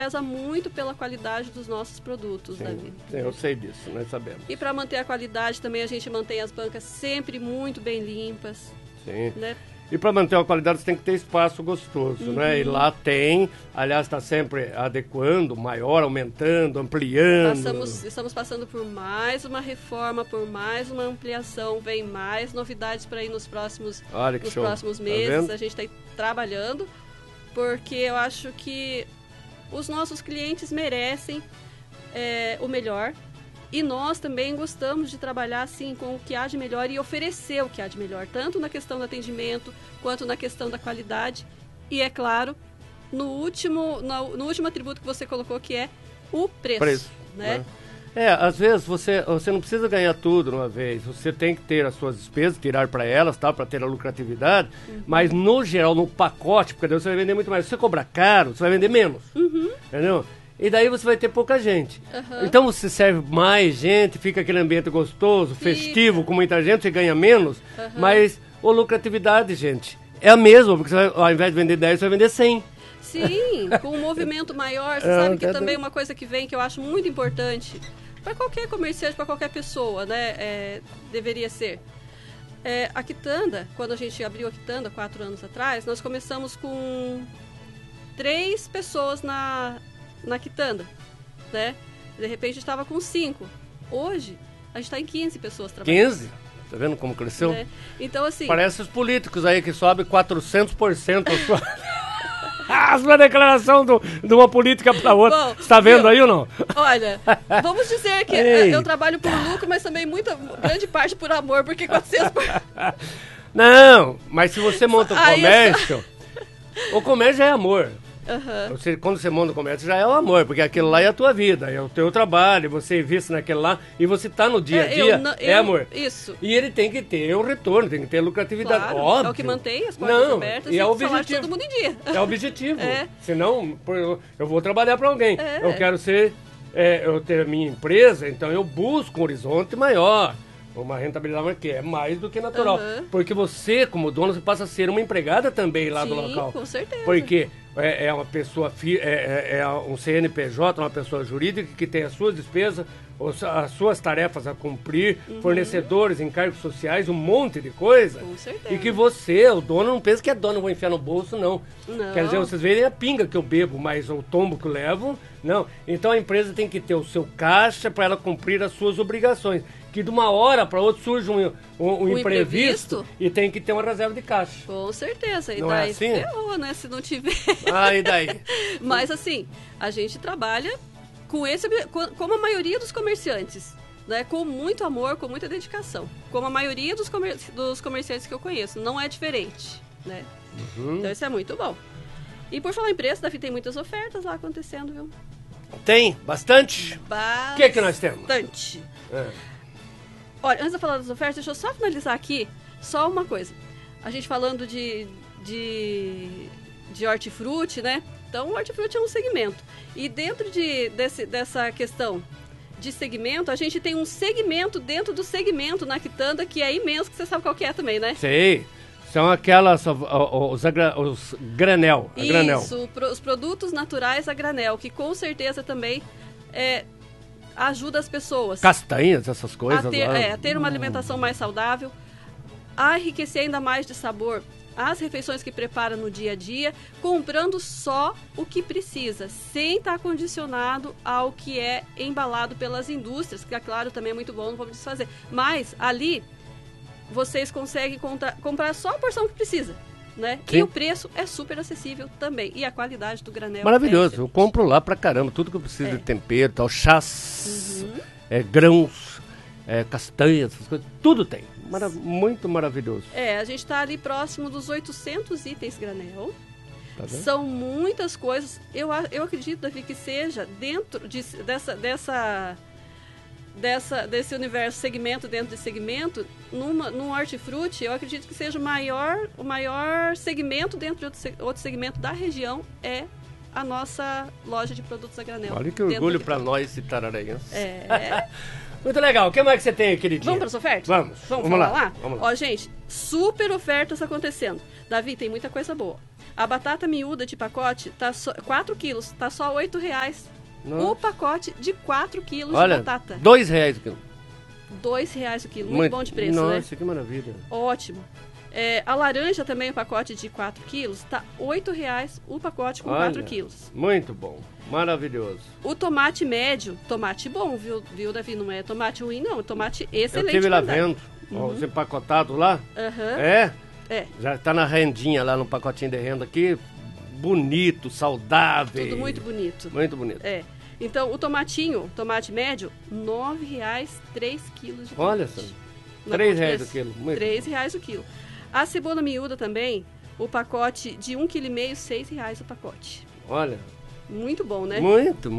preza muito pela qualidade dos nossos produtos, Sim, Davi. sim, eu sei disso, nós sabemos. E para manter a qualidade também a gente mantém as bancas sempre muito bem limpas. Sim. Né? E para manter a qualidade você tem que ter espaço gostoso, né? E lá tem, aliás, está sempre adequando, maior, aumentando, ampliando. Estamos passando por mais uma reforma, por mais uma ampliação, vem mais novidades para ir nos próximos meses. A gente está trabalhando, porque eu acho que os nossos clientes merecem o melhor. E nós também gostamos de trabalhar assim com o que há de melhor e oferecer o que há de melhor, tanto na questão do atendimento, quanto na questão da qualidade. E é claro, no último atributo que você colocou, que é o preço. Né? Às vezes você não precisa ganhar tudo de uma vez, você tem que ter as suas despesas, tirar para elas, tá, para ter a lucratividade, mas no geral, no pacote, porque você vai vender muito mais. Se você cobrar caro, você vai vender menos, entendeu? E daí você vai ter pouca gente. Então você serve mais gente, fica aquele ambiente gostoso, festivo, com muita gente, você ganha menos. Mas a lucratividade, gente, é a mesma, porque você vai, ao invés de vender 10, você vai vender 100. Sim, com um movimento maior. Você sabe que também uma coisa que vem, que eu acho muito importante, para qualquer comerciante, para qualquer pessoa, né, deveria ser. A Quitanda, quando a gente abriu a Quitanda 4 anos atrás, nós começamos com 3 pessoas na Quitanda, né? De repente estava com 5. Hoje, a gente está em 15 pessoas trabalhando. 15? Tá vendo como cresceu? Né? Então, assim... Parece os políticos aí que sobe 400% a sua declaração de uma política para outra. Você está vendo aí ou não? Olha, vamos dizer que eu trabalho por lucro, mas também grande parte por amor, porque 400%... Não, mas se você monta um comércio, o comércio é amor. Quando você monta o comércio já é o amor, porque aquilo lá é a tua vida, é o teu trabalho, você investe naquele lá e você está no dia a dia, amor. Isso. E ele tem que ter o retorno, tem que ter a lucratividade, claro, óbvio. É o que mantém as portas abertas e é o objetivo. Todo mundo em dia. É o objetivo. Senão, eu vou trabalhar para alguém. Eu quero eu ter a minha empresa, então eu busco um horizonte maior. Uma rentabilidade que é mais do que natural. Porque você, como dono, você passa a ser uma empregada também lá do local. Com certeza. Porque é uma pessoa, um CNPJ, uma pessoa jurídica que tem as suas despesas, as suas tarefas a cumprir, fornecedores, encargos sociais, um monte de coisa. Com certeza. E que você, o dono, não pensa que é dono, eu vou enfiar no bolso, não. Quer dizer, vocês veem a pinga que eu bebo, mas o tombo que eu levo, não. Então a empresa tem que ter o seu caixa para ela cumprir as suas obrigações. Que de uma hora para outra surge um imprevisto e tem que ter uma reserva de caixa. Com certeza. E não daí é assim? ferrou, né? Se não tiver. E daí? Mas assim, a gente trabalha como a maioria dos comerciantes, né? Com muito amor, com muita dedicação. Como a maioria dos comerciantes que eu conheço. Não é diferente, né? Então isso é muito bom. E por falar em preço, Davi, tem muitas ofertas lá acontecendo, viu? Tem? Bastante? O que é que nós temos? Bastante. Olha, antes de falar das ofertas, deixa eu só finalizar aqui só uma coisa. A gente falando de hortifruti, né? Então, o hortifruti é um segmento. E dentro dessa questão de segmento, a gente tem um segmento dentro do segmento na Quitanda, que é imenso, que você sabe qual que é também, né? Sei. São aquelas, os granel. Isso, os produtos naturais a granel, que com certeza também ajuda as pessoas. Castanhas, essas coisas. A ter uma alimentação mais saudável, a enriquecer ainda mais de sabor as refeições que prepara no dia a dia, comprando só o que precisa, sem estar condicionado ao que é embalado pelas indústrias, que é claro, também é muito bom, não vamos desfazer. Mas ali, vocês conseguem comprar só a porção que precisa. Né? E o preço é super acessível também. E a qualidade do granel maravilhoso. Eu compro lá pra caramba, tudo que eu preciso de tempero, tal, chás, grãos, castanhas, essas coisas, tudo tem. Muito maravilhoso. A gente tá ali próximo dos 800 itens granel. Tá, são muitas coisas. Eu acredito, Davi, que seja dentro desse universo, segmento dentro de segmento, num hortifruti, eu acredito que seja o maior segmento dentro de outro segmento da região é a nossa loja de produtos a granel. Olha que orgulho para nós itararenses. Muito legal. O que mais que você tem, queridinha? Vamos para as ofertas? Vamos falar lá. Ó, gente, super ofertas acontecendo. Davi, tem muita coisa boa. A batata miúda de pacote, tá 4 quilos, tá só R$8. O pacote de 4 quilos de batata. R$2 o quilo. R$2 o quilo. Muito bom de preço, né? Nossa, que maravilha. Ótimo. A laranja também, o pacote de 4 quilos, tá R$8 o pacote com 4 quilos. Muito bom. Maravilhoso. O tomate médio, tomate bom, viu, Davi? Não é tomate ruim, não. Tomate excelente. Eu estive lá vendo. Os empacotados lá. É? Já está na rendinha lá, no pacotinho de renda aqui. Bonito, saudável. Tudo muito bonito. Muito bonito. Então, o tomate médio, R$9, 3 quilos de tomate. Olha só. R$3 o quilo. R$3 o quilo. A cebola miúda também, o pacote de 1,5 kg, R$6 o pacote. Olha. Muito bom, né? Muito.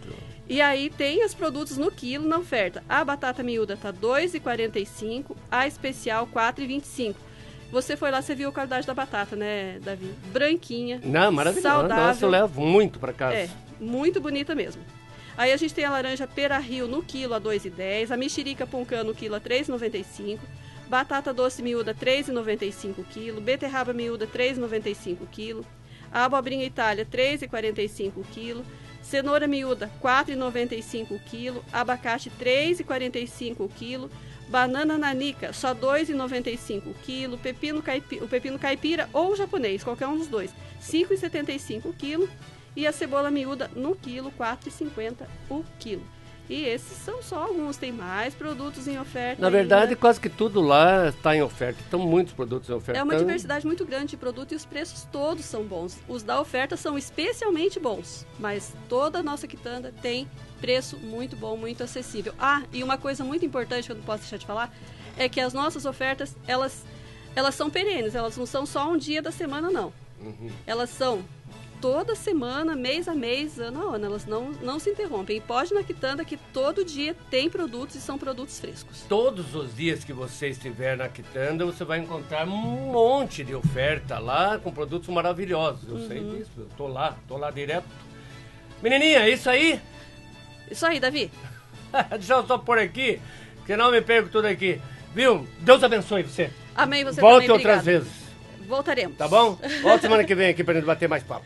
E aí tem os produtos no quilo na oferta. A batata miúda tá R$2,45, a especial R$4,25. Você foi lá, você viu a qualidade da batata, né, Davi? Branquinha, maravilhosa. saudável. Nossa, eu levo muito para casa. Muito bonita mesmo. Aí a gente tem a laranja Pera-Rio no quilo a R$2,10, a mexerica Poncã no quilo a R$3,95, batata doce miúda R$3,95 o quilo, beterraba miúda R$3,95 o quilo, a abobrinha Itália R$3,45 o quilo, cenoura miúda R$4,95 o quilo, abacate R$3,45 o quilo, banana nanica só R$2,95 o quilo, o pepino caipira ou o japonês, qualquer um dos dois, R$5,75 o quilo, e a cebola miúda no quilo, R$4,50 o quilo. E esses são só alguns, tem mais produtos em oferta. Na verdade, quase que tudo lá está em oferta. Estão muitos produtos em oferta. É uma diversidade muito grande de produtos e os preços todos são bons. Os da oferta são especialmente bons, mas toda a nossa quitanda tem preço muito bom, muito acessível. E uma coisa muito importante que eu não posso deixar de falar, é que as nossas ofertas, elas são perenes, elas não são só um dia da semana, não. Elas são toda semana, mês a mês, ano a ano, elas não se interrompem. E pode ir na quitanda que todo dia tem produtos e são produtos frescos. Todos os dias que você estiver na quitanda, você vai encontrar um monte de oferta lá com produtos maravilhosos. Eu sei disso, eu tô lá direto. Menininha, é isso aí? Isso aí, Davi. Deixa eu só pôr aqui, senão eu me perco tudo aqui. Viu? Deus abençoe você. Amém, você Volte também, outras vezes. Voltaremos. Tá bom? Volta semana que vem aqui pra gente bater mais papo.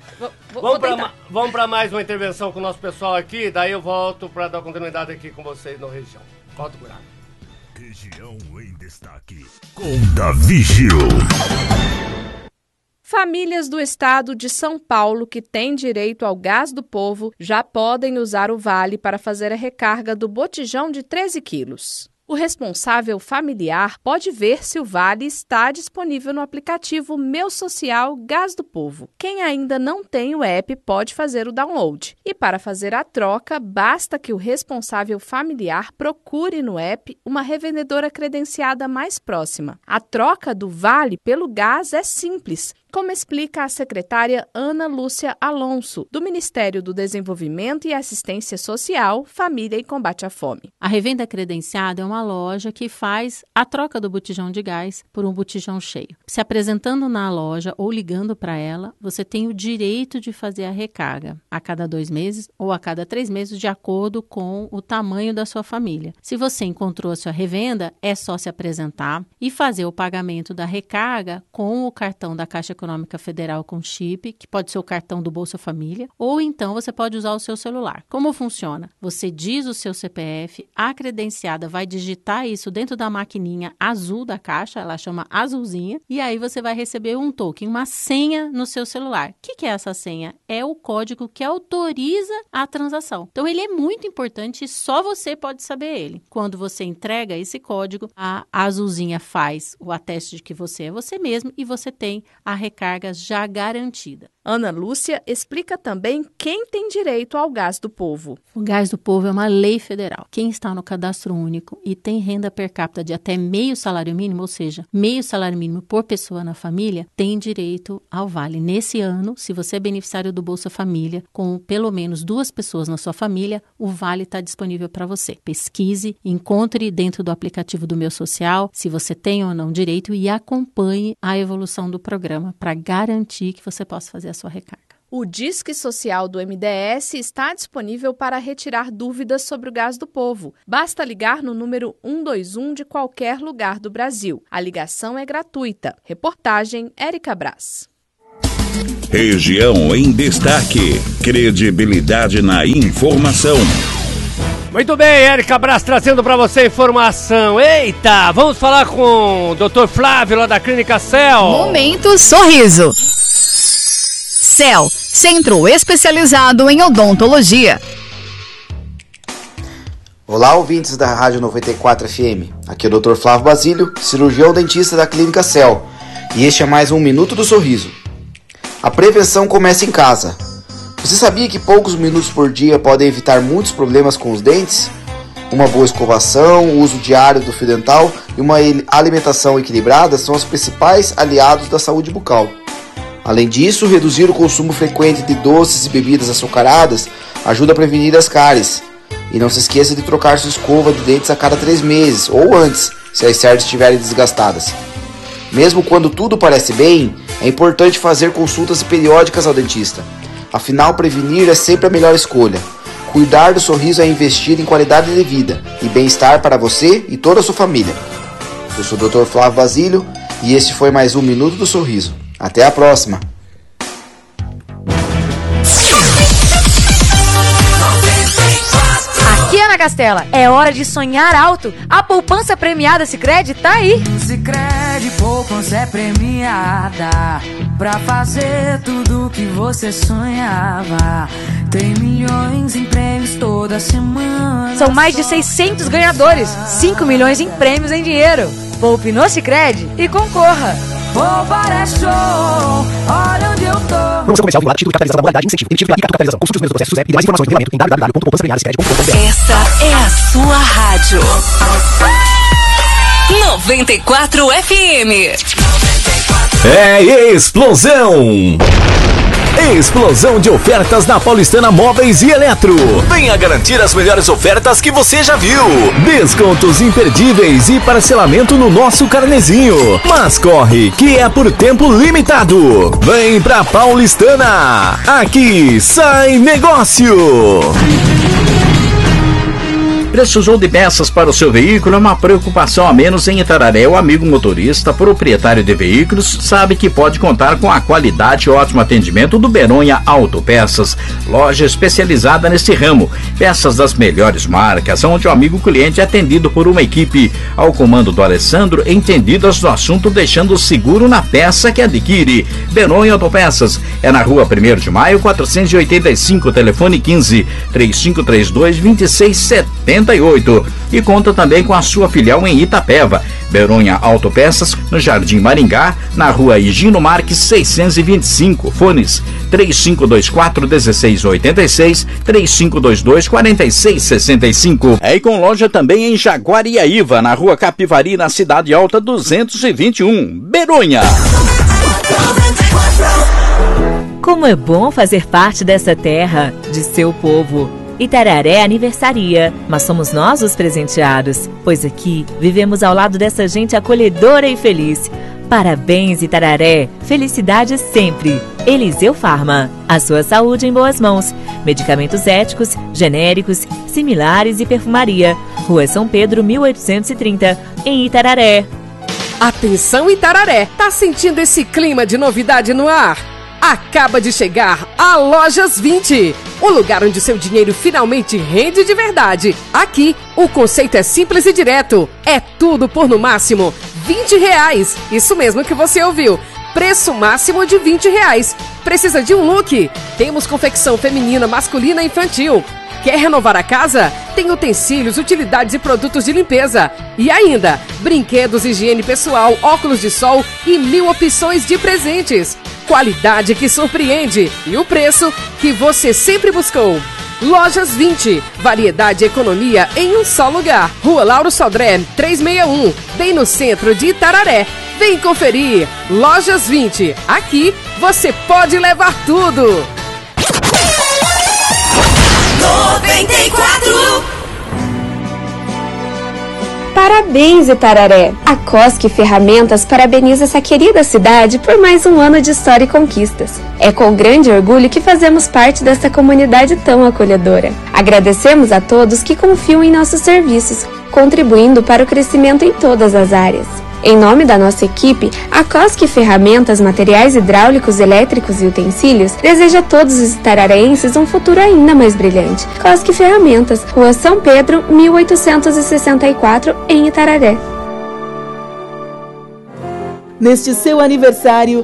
Vamos pra mais uma intervenção com o nosso pessoal aqui, daí eu volto pra dar continuidade aqui com vocês no Região. Volto por lá. Região em Destaque, com Davi Gil. Famílias do estado de São Paulo que têm direito ao gás do povo já podem usar o vale para fazer a recarga do botijão de 13 quilos. O responsável familiar pode ver se o vale está disponível no aplicativo Meu Social Gás do Povo. Quem ainda não tem o app pode fazer o download. E para fazer a troca, basta que o responsável familiar procure no app uma revendedora credenciada mais próxima. A troca do vale pelo gás é simples, como explica a secretária Ana Lúcia Alonso, do Ministério do Desenvolvimento e Assistência Social, Família e Combate à Fome. A revenda credenciada é uma loja que faz a troca do botijão de gás por um botijão cheio. Se apresentando na loja ou ligando para ela, você tem o direito de fazer a recarga a cada 2 meses ou a cada 3 meses, de acordo com o tamanho da sua família. Se você encontrou a sua revenda, é só se apresentar e fazer o pagamento da recarga com o cartão da Caixa Econômica Federal com chip, que pode ser o cartão do Bolsa Família, ou então você pode usar o seu celular. Como funciona? Você diz o seu CPF, a credenciada vai digitar isso dentro da maquininha azul da caixa, ela chama azulzinha, e aí você vai receber um token, uma senha no seu celular. O que é essa senha? É o código que autoriza a transação. Então ele é muito importante e só você pode saber ele. Quando você entrega esse código, a azulzinha faz o ateste de que você é você mesmo e você tem a recarga já garantida. Ana Lúcia explica também quem tem direito ao gás do povo. O gás do povo é uma lei federal. Quem está no cadastro único e tem renda per capita de até meio salário mínimo, ou seja, meio salário mínimo por pessoa na família, tem direito ao vale. Nesse ano, se você é beneficiário do Bolsa Família, com pelo menos 2 pessoas na sua família, o vale está disponível para você. Pesquise, encontre dentro do aplicativo do Meu Social se você tem ou não direito e acompanhe a evolução do programa para garantir que você possa fazer a sua recarga. O Disque Social do MDS está disponível para retirar dúvidas sobre o Gás do Povo. Basta ligar no número 121 de qualquer lugar do Brasil. A ligação é gratuita. Reportagem Érica Brás. Região em Destaque. Credibilidade na informação. Muito bem, Érica Brás trazendo para você informação. Eita, vamos falar com o Dr. Flávio lá da Clínica Cell. Momento Sorriso. Cell, centro especializado em odontologia. Olá, ouvintes da Rádio 94 FM. Aqui é o Dr. Flávio Basílio, cirurgião dentista da Clínica Cell. E este é mais um Minuto do Sorriso. A prevenção começa em casa. Você sabia que poucos minutos por dia podem evitar muitos problemas com os dentes? Uma boa escovação, o uso diário do fio dental e uma alimentação equilibrada são os principais aliados da saúde bucal. Além disso, reduzir o consumo frequente de doces e bebidas açucaradas ajuda a prevenir as cáries. E não se esqueça de trocar sua escova de dentes a cada 3 meses ou antes, se as cerdas estiverem desgastadas. Mesmo quando tudo parece bem, é importante fazer consultas periódicas ao dentista. Afinal, prevenir é sempre a melhor escolha. Cuidar do sorriso é investir em qualidade de vida e bem-estar para você e toda a sua família. Eu sou o Dr. Flávio Basílio e este foi mais um Minuto do Sorriso. Até a próxima! Aqui, Ana Castela, é hora de sonhar alto. A poupança premiada Sicredi tá aí. Sicredi, poupança é premiada pra fazer tudo que você sonhava. Tem milhões em prêmios toda semana. São mais de 600 ganhadores, 5 milhões em prêmios em dinheiro. Poupe no Sicredi e concorra. Poupar é show, olha onde eu tô. Promoção comercial vinculada, título de capitalização da modalidade, incentivo, emitido pela capitalização. Consulte os meus processos e mais informações no regulamento em www.poupançapremiadasicredi.com.br. Essa é a sua rádio. 94 FM. É explosão! Explosão de ofertas na Paulistana Móveis e Eletro. Venha garantir as melhores ofertas que você já viu. Descontos imperdíveis e parcelamento no nosso carnezinho. Mas corre, que é por tempo limitado. Vem pra Paulistana. Aqui sai negócio. Precisou de peças para o seu veículo? É uma preocupação a menos em Itararé. O amigo motorista, proprietário de veículos, sabe que pode contar com a qualidade e ótimo atendimento do Beronha Autopeças, loja especializada nesse ramo. Peças das melhores marcas, onde o amigo cliente é atendido por uma equipe ao comando do Alessandro, entendidas do assunto, deixando seguro na peça que adquire. Beronha Autopeças é na rua 1º de Maio, 485, telefone 15-3532-2678. E conta também com a sua filial em Itapeva. Beronha Autopeças, no Jardim Maringá, na rua Higino Marques 625. Fones 3524-1686, 3522-4665. É, e com loja também em Jaguariaíva, na rua Capivari, na Cidade Alta 221. Beronha. Como é bom fazer parte dessa terra, de seu povo. Itararé aniversaria, mas somos nós os presenteados, pois aqui vivemos ao lado dessa gente acolhedora e feliz. Parabéns, Itararé! Felicidade sempre! Eliseu Farma, a sua saúde em boas mãos. Medicamentos éticos, genéricos, similares e perfumaria. Rua São Pedro, 1830, em Itararé. Atenção, Itararé! Tá sentindo esse clima de novidade no ar? Acaba de chegar a Lojas 20, o lugar onde seu dinheiro finalmente rende de verdade. Aqui, o conceito é simples e direto. É tudo por no máximo R$20. Isso mesmo que você ouviu. Preço máximo de R$20. Precisa de um look? Temos confecção feminina, masculina e infantil. Quer renovar a casa? Tem utensílios, utilidades e produtos de limpeza. E ainda, brinquedos, higiene pessoal, óculos de sol e 1000 opções de presentes. Qualidade que surpreende e o preço que você sempre buscou. Lojas 20, variedade e economia em um só lugar. Rua Lauro Sodré, 361, bem no centro de Itararé. Vem conferir. Lojas 20, aqui você pode levar tudo. 94. Parabéns, Itararé! A Cosque Ferramentas parabeniza essa querida cidade por mais um ano de história e conquistas. É com grande orgulho que fazemos parte dessa comunidade tão acolhedora. Agradecemos a todos que confiam em nossos serviços, contribuindo para o crescimento em todas as áreas. Em nome da nossa equipe, a Cosque Ferramentas, Materiais Hidráulicos, Elétricos e Utensílios deseja a todos os itarareenses um futuro ainda mais brilhante. Cosque Ferramentas, Rua São Pedro, 1864, em Itararé. Neste seu aniversário,